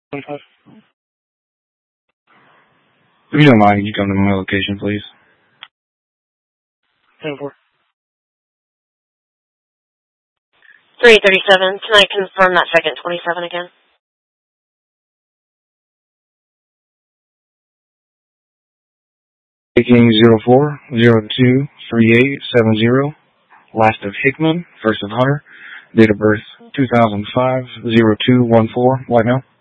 25. If you don't mind, can you come to my location, please? 10-4. 337. Can I confirm that second 27 again? Taking 04023870. Last of Hickman, first of Hunter. Date of birth 2005-0214. White male.